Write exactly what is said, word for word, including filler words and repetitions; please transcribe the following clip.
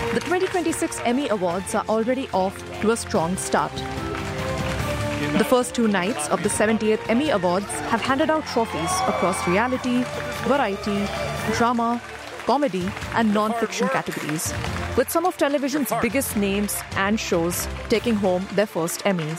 The twenty twenty-six Emmy Awards are already off to a strong start. The first two nights of the seventieth Emmy Awards have handed out trophies across reality, variety, drama, comedy and non-fiction categories, with some of television's biggest names and shows taking home their first Emmys.